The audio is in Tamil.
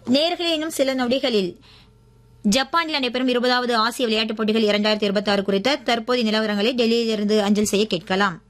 நேயர்களே, இன்னும் சில நொடிகளில் ஜப்பானில் நடைபெறும் 20வது ஆசிய விளையாட்டுப் போட்டிகள் 2026 குறித்த தற்போதைய நிலவரங்களை டெல்லியிலிருந்து அஞ்சல் செய்ய கேட்கலாம்.